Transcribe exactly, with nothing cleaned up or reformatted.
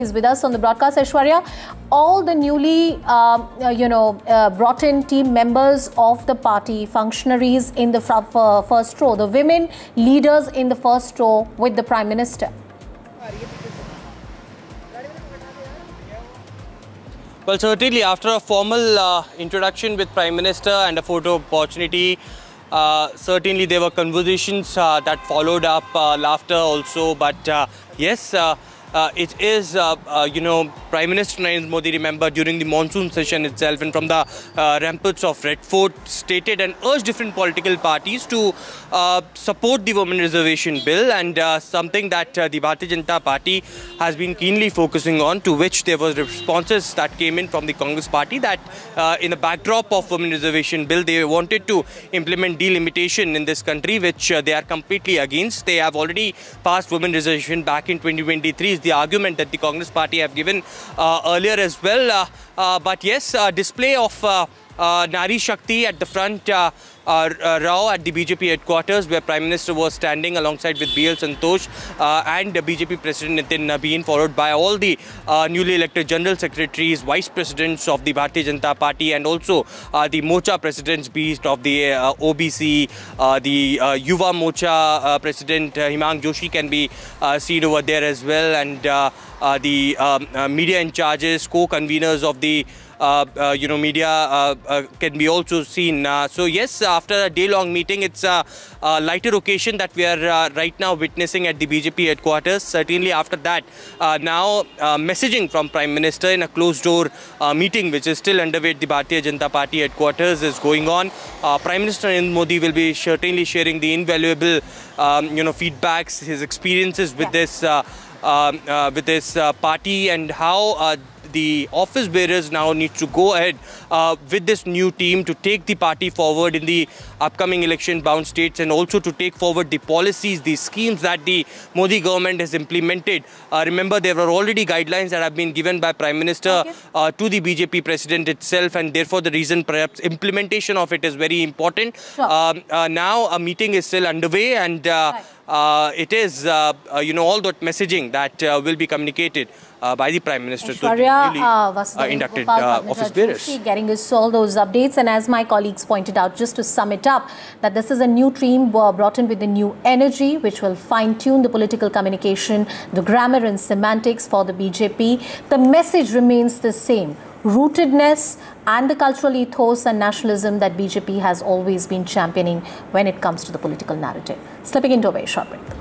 Is with us on the broadcast, Aishwarya. All the newly, uh, you know, uh, brought in team members of the party, functionaries in the uh, first row, the women leaders in the first row with the Prime Minister. Well, certainly after a formal uh, introduction with Prime Minister and a photo opportunity, uh, certainly there were conversations uh, that followed up, uh, laughter also, but uh, yes, uh, Uh, it is, uh, uh, you know, Prime Minister Narendra Modi, remember, during the monsoon session itself and from the uh, ramparts of Red Fort, stated and urged different political parties to uh, support the Women Reservation Bill, and uh, something that uh, the Bharatiya Janata Party has been keenly focusing on, to which there were responses that came in from the Congress Party that uh, in the backdrop of Women Reservation Bill, they wanted to implement delimitation in this country, which uh, they are completely against. They have already passed Women Reservation back in twenty twenty-three. The argument that the Congress Party have given uh, earlier as well. Uh, uh, but yes, uh, display of uh, uh, Nari Shakti at the front uh, uh, uh, row at the B J P headquarters, where Prime Minister was standing alongside with B L Santosh uh, and uh, B J P President Nitin Nabin, followed by all the uh, newly elected General Secretaries, Vice Presidents of the Bharatiya Janata Party, and also uh, the Mocha Presidents beast of the uh, O B C, uh, the uh, Yuva Mocha uh, President uh, Himang Joshi can be uh, seen over there as well, and uh, uh, the um, uh, media in charges, co-conveners of the Uh, uh, you know, media uh, uh, can be also seen. Uh, so yes, after a day-long meeting, it's a, a lighter occasion that we are uh, right now witnessing at the B J P headquarters. Certainly after that, uh, now uh, messaging from Prime Minister in a closed-door uh, meeting, which is still underway at the Bharatiya Janata Party headquarters, is going on. Uh, Prime Minister Narendra Modi will be certainly sharing the invaluable, um, you know, feedbacks, his experiences with yeah. this, uh, uh, uh, with this uh, party, and how Uh, the office bearers now need to go ahead uh, with this new team to take the party forward in the upcoming election-bound states, and also to take forward the policies, the schemes that the Modi government has implemented. Uh, remember, there were already guidelines that have been given by Prime Minister okay. uh, to the B J P President itself, and therefore the reason perhaps implementation of it is very important. Sure. Um, uh, now a meeting is still underway, and uh, right. uh, it is, uh, uh, you know, all that messaging that uh, will be communicated uh, by the Prime Minister Aishwarya, to the newly uh, uh, inducted uh, office bearers. Getting us all those updates, and as my colleagues pointed out, just to sum it up, that this is a new team brought in with a new energy, which will fine-tune the political communication, the grammar and semantics for the B J P. The message remains the same: rootedness and the cultural ethos and nationalism that B J P has always been championing when it comes to the political narrative. Slipping into a very short break.